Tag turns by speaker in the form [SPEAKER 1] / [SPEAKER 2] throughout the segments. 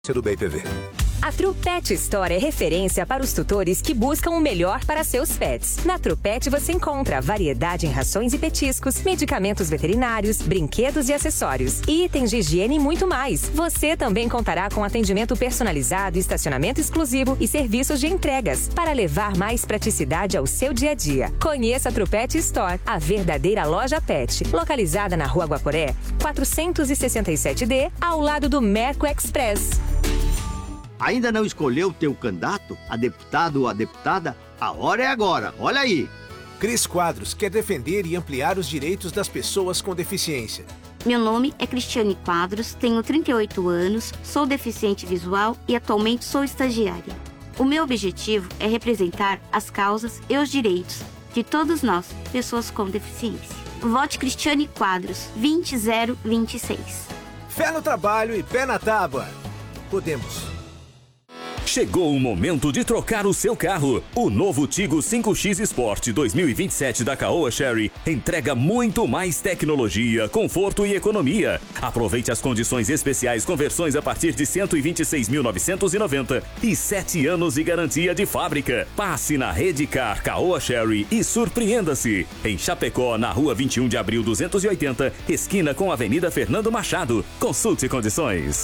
[SPEAKER 1] do BPV.
[SPEAKER 2] A True Pet Store é referência para os tutores que buscam o melhor para seus pets. Na True Pet você encontra variedade em rações e petiscos, medicamentos veterinários, brinquedos e acessórios, itens de higiene e muito mais. Você também contará com atendimento personalizado, estacionamento exclusivo e serviços de entregas para levar mais praticidade ao seu dia a dia. Conheça a True Pet Store, a verdadeira loja pet, localizada na Rua Guaporé, 467D, ao lado do Merco Express.
[SPEAKER 3] Ainda não escolheu o teu candidato, a deputado ou a deputada? A hora é agora, olha aí!
[SPEAKER 1] Cris Quadros quer defender e ampliar os direitos das pessoas com deficiência.
[SPEAKER 4] Meu nome é Cristiane Quadros, tenho 38 anos, sou deficiente visual e atualmente sou estagiária. O meu objetivo é representar as causas e os direitos de todos nós, pessoas com deficiência. Vote Cristiane Quadros, 20026.
[SPEAKER 1] Fé no trabalho e pé na tábua. Podemos.
[SPEAKER 5] Chegou o momento de trocar o seu carro. O novo Tigo 5X Sport 2027 da Caoa Chery entrega muito mais tecnologia, conforto e economia. Aproveite as condições especiais com versões a partir de R$ 126.990 e 7 anos de garantia de fábrica. Passe na Redcar Caoa Chery e surpreenda-se. Em Chapecó, na Rua 21 de Abril 280, esquina com a Avenida Fernando Machado. Consulte condições.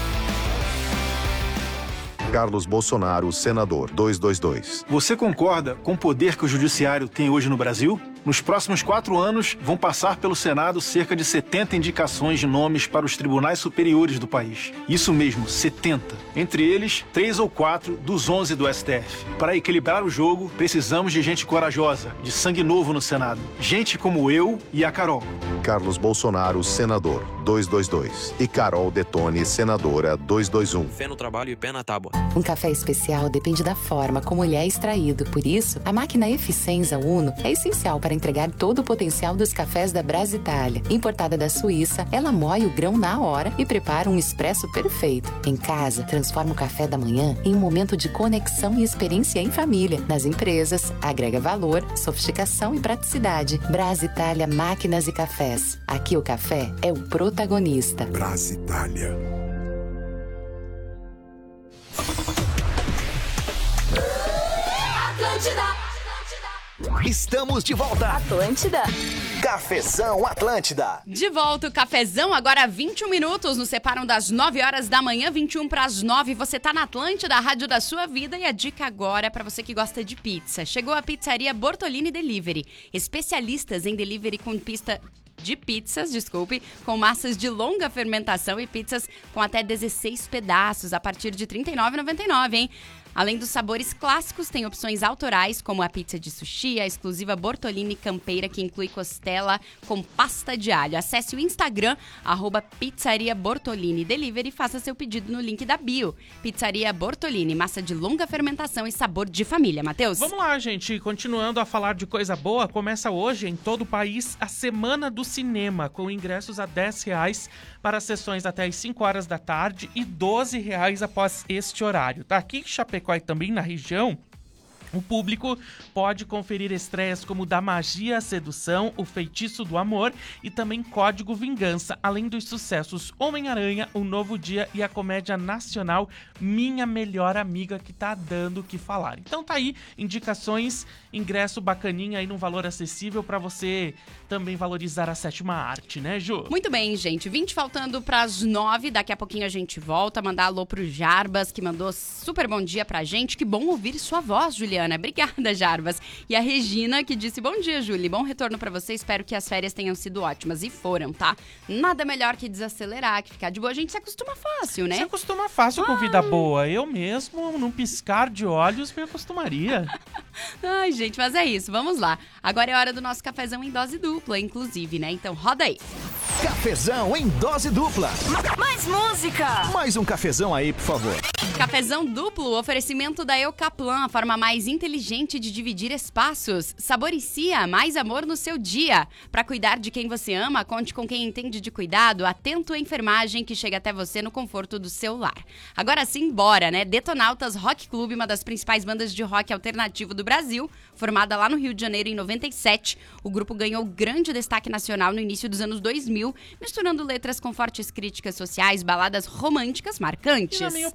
[SPEAKER 6] Carlos Bolsonaro, senador, 222.
[SPEAKER 7] Você concorda com o poder que o judiciário tem hoje no Brasil? Nos próximos 4 anos, vão passar pelo Senado cerca de 70 indicações de nomes para os tribunais superiores do país. Isso mesmo, 70. Entre eles, 3 ou 4 dos 11 do STF. Para equilibrar o jogo, precisamos de gente corajosa, de sangue novo no Senado. Gente como eu e a Carol.
[SPEAKER 6] Carlos Bolsonaro, senador, 222. E Carol Detone, senadora, 221.
[SPEAKER 8] Fé no trabalho e pé na tábua.
[SPEAKER 9] Um café especial depende da forma como ele é extraído. Por isso, a máquina Eficienza Uno é essencial para entregar todo o potencial dos cafés da Brasitália. Importada da Suíça, ela moe o grão na hora e prepara um expresso perfeito. Em casa, transforma o café da manhã em um momento de conexão e experiência em família. Nas empresas, agrega valor, sofisticação e praticidade. Brasitália Máquinas e Cafés. Aqui o café é o protagonista.
[SPEAKER 1] Brasitália.
[SPEAKER 10] Estamos de volta.
[SPEAKER 11] Atlântida.
[SPEAKER 10] Cafezão Atlântida.
[SPEAKER 11] De volta o cafezão, agora 21 minutos, nos separam das 9 horas da manhã, 21 para as 9. Você tá na Atlântida, a rádio da sua vida, e a dica agora é para você que gosta de pizza. Chegou a pizzaria Bortolini Delivery, especialistas em delivery com pista de pizzas, com massas de longa fermentação e pizzas com até 16 pedaços a partir de R$ 39,99, hein? Além dos sabores clássicos, tem opções autorais, como a pizza de sushi, a exclusiva Bortolini Campeira, que inclui costela com pasta de alho. Acesse o Instagram, @Pizzaria Bortolini Delivery, e faça seu pedido no link da bio. Pizzaria Bortolini, massa de longa fermentação e sabor de família. Matheus?
[SPEAKER 12] Vamos lá, gente. Continuando a falar de coisa boa, começa hoje em todo o país a Semana do Cinema, com ingressos a R$ 10 para sessões até às 5 horas da tarde e R$ 12 após este horário. Tá aqui em Chapecó e também na região, o público pode conferir estreias como Da Magia à Sedução, O Feitiço do Amor e também Código Vingança, além dos sucessos Homem-Aranha, Um Novo Dia e a comédia nacional Minha Melhor Amiga, que tá dando o que falar. Então tá aí, indicações, ingresso bacaninha aí num valor acessível pra você também valorizar a sétima arte, né, Ju?
[SPEAKER 11] Muito bem, gente. 20 faltando pras 9, daqui a pouquinho a gente volta, mandar alô pro Jarbas, que mandou super bom dia pra gente. Que bom ouvir sua voz, Juliana. Obrigada, Jarbas. E a Regina, que disse, bom dia, Júlia. Bom retorno pra você. Espero que as férias tenham sido ótimas. E foram, tá? Nada melhor que desacelerar, que ficar de boa. A gente se acostuma fácil, né?
[SPEAKER 12] Se acostuma fácil com vida boa. Eu mesmo, num piscar de olhos, me acostumaria.
[SPEAKER 11] Ai, gente, mas é isso. Vamos lá. Agora é hora do nosso cafezão em dose dupla, inclusive, né? Então roda aí.
[SPEAKER 10] Cafezão em dose dupla.
[SPEAKER 11] Mais música!
[SPEAKER 10] Mais um cafezão aí, por favor.
[SPEAKER 11] Cafezão duplo, oferecimento da Eucaplan, a forma mais inteligente de dividir espaços. Saboricia, mais amor no seu dia. Para cuidar de quem você ama, conte com quem entende de cuidado. Atento à enfermagem que chega até você no conforto do seu lar. Agora sim, bora, né? Detonautas Rock Club, uma das principais bandas de rock alternativo do Brasil, formada lá no Rio de Janeiro em 90. 1997, o grupo ganhou grande destaque nacional no início dos anos 2000, misturando letras com fortes críticas sociais, baladas românticas marcantes.
[SPEAKER 12] E na minha